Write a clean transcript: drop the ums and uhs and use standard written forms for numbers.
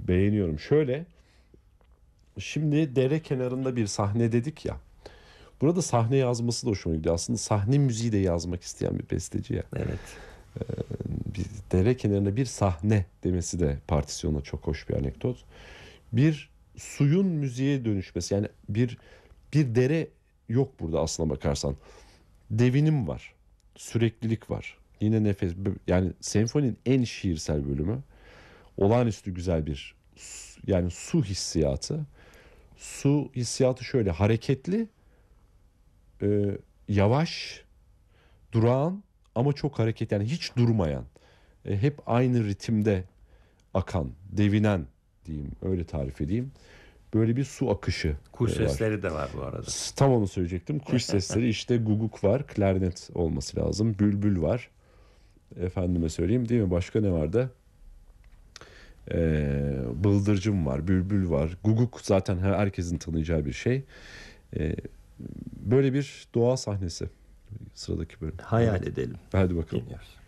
Beğeniyorum. Şöyle, şimdi dere kenarında bir sahne dedik ya. Burada sahne yazması da hoşuma gidiyor. Aslında sahne müziği de yazmak isteyen bir besteci ya. Evet. Bir dere kenarında bir sahne demesi de partisyona çok hoş bir anekdot. Bir suyun müziğe dönüşmesi, yani bir dere yok burada aslına bakarsan. Devinim var. Süreklilik var. Yine nefes, yani senfoninin en şiirsel bölümü. Olağanüstü güzel bir yani su hissiyatı. Su hissiyatı şöyle hareketli, yavaş, durağan ama çok hareket, yani hiç durmayan. Hep aynı ritimde akan, devinen diyeyim, öyle tarif edeyim. Böyle bir su akışı Kuş var. sesleri de var bu arada. Tam onu söyleyecektim. Kuş sesleri, işte guguk var, klarnet olması lazım. Bülbül var. Efendime söyleyeyim, değil mi? Başka ne vardı? Bıldırcın var, bülbül var. Guguk zaten herkesin tanıyacağı bir şey. Ee, Böyle bir doğa sahnesi. Sıradaki bölüm. Hayal Evet. edelim. Hadi bakalım. Dinliyoruz.